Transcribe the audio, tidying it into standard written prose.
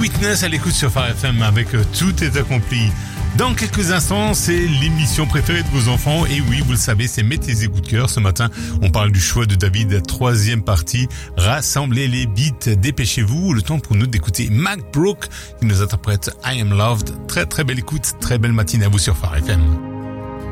Witness à l'écoute sur Phare FM avec Tout est accompli. Dans quelques instants, c'est l'émission préférée de vos enfants. Et oui, vous le savez, c'est Mettez tes coups de cœur. Ce matin, on parle du choix de David, troisième partie. Rassemblez les beats, dépêchez-vous. Le temps pour nous d'écouter Mac Brook qui nous interprète I Am Loved. Très très belle écoute, très belle matinée à vous sur Phare FM.